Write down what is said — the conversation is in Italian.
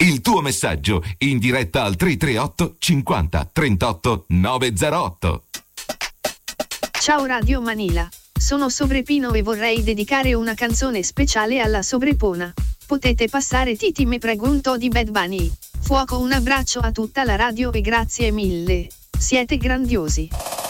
Il tuo messaggio in diretta al 338 50 38 908. Ciao Radio Manila, sono Sovrepino e vorrei dedicare una canzone speciale alla Sovrepona. Potete passare Titi me pregunto di Bad Bunny. Fuoco, un abbraccio a tutta la radio e grazie mille. Siete grandiosi.